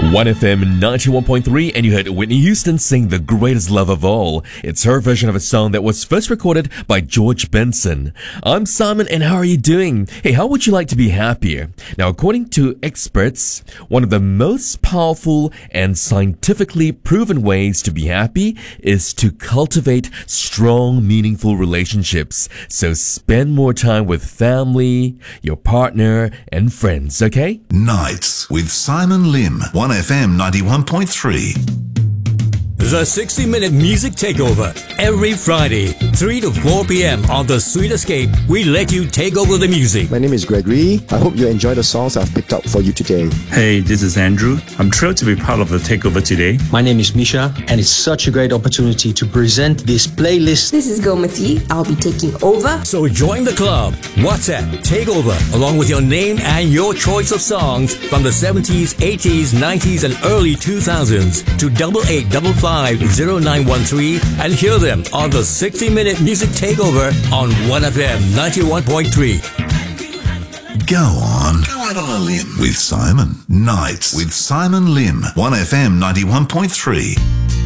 1FM 91.3, and you heard Whitney Houston sing The Greatest Love of All. It's her version of a song that was first recorded by George Benson. I'm Simon, and how are you doing? Hey, how would you like to be happier? Now, according to experts, one of the most powerful and scientifically proven ways to be happy is to cultivate strong, meaningful relationships. So spend more time with family, your partner, and friends, okay? Nights with Simon Lim, 1FM 91.3. The 60-minute music takeover every Friday, 3 to 4 p.m. on The Sweet Escape. We let you take over the music. My name is Gregory. I hope you enjoy the songs I've picked out for you today. Hey, this is Andrew. I'm thrilled to be part of the takeover today. My name is Misha, and it's such a great opportunity to present this playlist. This is Gomati. I'll be taking over. So join the club. WhatsApp Takeover, along with your name and your choice of songs from the 70s, 80s, 90s, and early 2000s to 88550913 and hear them on the 60-minute music takeover on 1FM 91.3. Go on a limb with Simon. Nights with Simon Lim, 1FM 91.3.